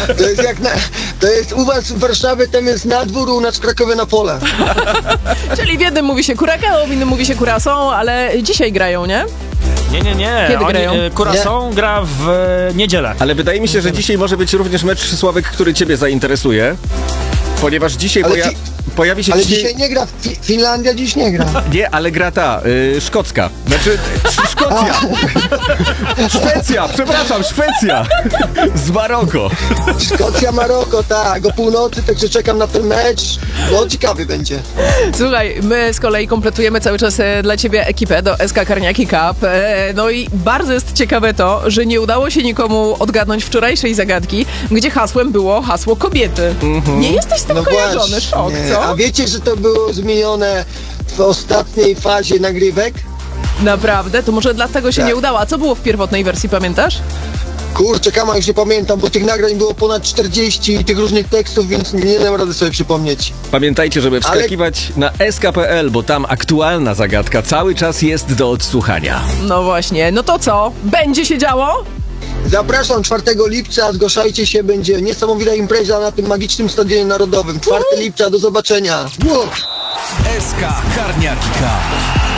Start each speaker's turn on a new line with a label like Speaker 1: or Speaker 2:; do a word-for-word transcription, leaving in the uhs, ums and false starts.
Speaker 1: To jest jak na, to jest u was w Warszawie, tam jest na dwór, u nas w Krakowie na pole.
Speaker 2: Czyli w jednym mówi się Curacao, w innym mówi się Curaçao, ale dzisiaj grają, nie?
Speaker 3: Nie, nie, nie.
Speaker 2: Kiedy
Speaker 3: Oni,
Speaker 2: grają?
Speaker 3: e, Curaçao gra w e, niedzielę.
Speaker 4: Ale wydaje mi się, że dzisiaj może być również mecz, Sławek, który ciebie zainteresuje. Ponieważ dzisiaj
Speaker 1: Ale
Speaker 4: poja-
Speaker 1: ci-
Speaker 4: pojawi się
Speaker 1: Ale
Speaker 4: dzisiaj...
Speaker 1: dzisiaj nie gra, Fi- Finlandia dziś nie gra.
Speaker 4: Nie, ale gra ta, y, szkocka. Znaczy, Sz- Szkocja. Szwecja, przepraszam, Szwecja. Z Maroko.
Speaker 1: Szkocja, Maroko, tak, o północy, także czekam na ten mecz, no ciekawy będzie.
Speaker 2: Słuchaj, my z kolei kompletujemy cały czas e, dla ciebie ekipę do S K Karniaki Cup. E, no i bardzo jest ciekawe to, że nie udało się nikomu odgadnąć wczorajszej zagadki, gdzie hasłem było hasło kobiety. Nie jesteś z tym kojarzony, szok,
Speaker 1: właśnie.
Speaker 2: co?
Speaker 1: A wiecie, że to było zmienione w ostatniej fazie nagrywek?
Speaker 2: Naprawdę? To może dlatego się
Speaker 1: Tak.
Speaker 2: nie udało. A co było w pierwotnej wersji, pamiętasz?
Speaker 1: Kurczę, Kama, już nie pamiętam, bo tych nagrań było ponad czterdzieści i tych różnych tekstów, więc nie dam rady sobie przypomnieć.
Speaker 4: Pamiętajcie, żeby wskakiwać na S K kropka P L, bo tam aktualna zagadka cały czas jest do odsłuchania.
Speaker 2: No właśnie. No to co? Będzie się działo?
Speaker 1: Zapraszam czwartego lipca, zgłaszajcie się, będzie niesamowita impreza na tym magicznym Stadionie Narodowym. czwartego lipca, do zobaczenia. Wow.
Speaker 5: S K Karniaki Cup.